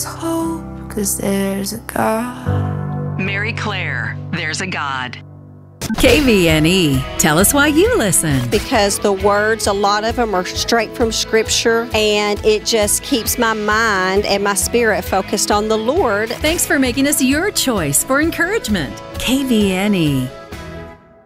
hope, 'cause there's a God. Mary Claire, There's a God. KVNE. Tell us why you listen. Because the words, a lot of them are straight from Scripture, and it just keeps my mind and my spirit focused on the Lord. Thanks for making us your choice for encouragement. KVNE.